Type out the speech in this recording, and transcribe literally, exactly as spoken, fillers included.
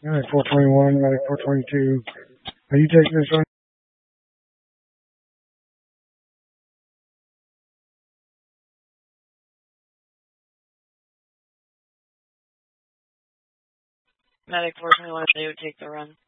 Medic four twenty-one, Medic four twenty-two. Are you taking this run? Medic four twenty-one, they would take the run.